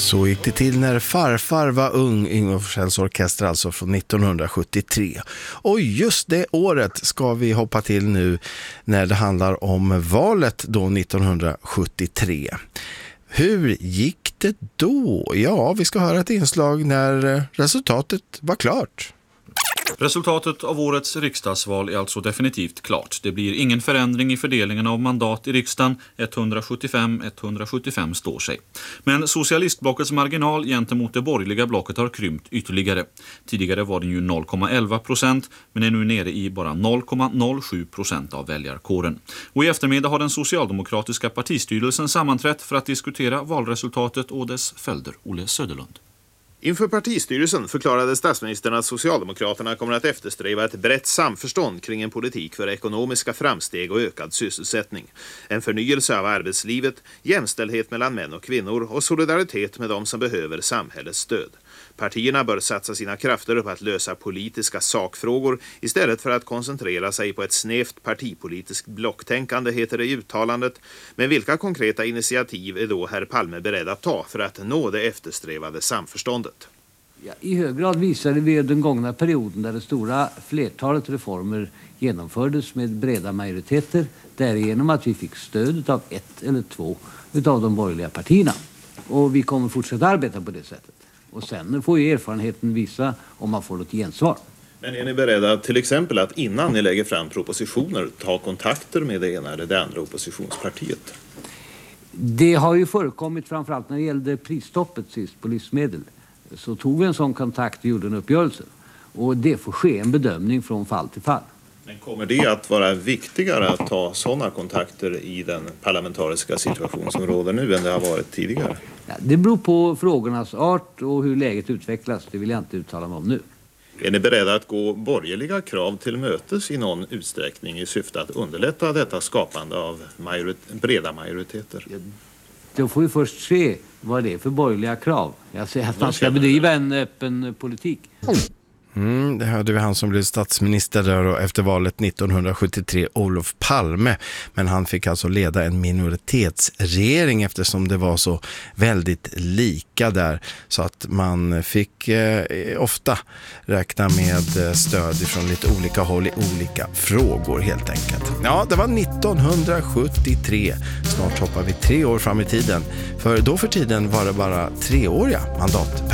Så gick det till när farfar var ung, Yngve Forssells orkester alltså från 1973. Och just det året ska vi hoppa till nu när det handlar om valet då 1973. Hur gick det då? Ja, vi ska höra ett inslag när resultatet var klart. Resultatet av årets riksdagsval är alltså definitivt klart. Det blir ingen förändring i fördelningen av mandat i riksdagen. 175 står sig. Men socialistblockets marginal gentemot det borgerliga blocket har krympt ytterligare. Tidigare var den ju 0,11% men är nu nere i bara 0,07% av väljarkåren. Och i eftermiddag har den socialdemokratiska partistyrelsen sammanträtt för att diskutera valresultatet och dess följder. Olle Söderlund. Inför partistyrelsen förklarade statsministern att Socialdemokraterna kommer att eftersträva ett brett samförstånd kring en politik för ekonomiska framsteg och ökad sysselsättning. En förnyelse av arbetslivet, jämställdhet mellan män och kvinnor och solidaritet med de som behöver samhällets stöd. Partierna bör satsa sina krafter på att lösa politiska sakfrågor istället för att koncentrera sig på ett snävt partipolitiskt blocktänkande, heter det i uttalandet. Men vilka konkreta initiativ är då herr Palme beredd att ta för att nå det eftersträvade samförståndet? Ja, i hög grad visade vi den gångna perioden där det stora flertalet reformer genomfördes med breda majoriteter, därigenom att vi fick stöd av ett eller två av de borgerliga partierna. Och vi kommer fortsätta arbeta på det sättet. Och sen får ju erfarenheten visa om man får något gensvar. Men är ni beredda till exempel att innan ni lägger fram propositioner ta kontakter med det ena eller det andra oppositionspartiet? Det har ju förekommit framförallt när det gällde prisstoppet sist på livsmedel. Så tog vi en sån kontakt och gjorde en uppgörelse. Och det får ske en bedömning från fall till fall. Men kommer det att vara viktigare att ta sådana kontakter i den parlamentariska situation som råder nu än det har varit tidigare? Ja, det beror på frågornas art och hur läget utvecklas. Det vill jag inte uttala mig om nu. Är ni beredda att gå borgerliga krav till mötes i någon utsträckning i syfte att underlätta detta skapande av breda majoriteter? Ja, då får vi först se vad det är för borgerliga krav. Jag säger att man ska bedriva en öppen politik. Det hörde vi han som blev statsminister där och efter valet 1973, Olof Palme. Men han fick alltså leda en minoritetsregering eftersom det var så väldigt lika där. Så att man fick ofta räkna med stöd från lite olika håll i olika frågor helt enkelt. Ja, det var 1973. Snart hoppar vi 3 år fram i tiden. För då för tiden var det bara 3-åriga mandatperioder.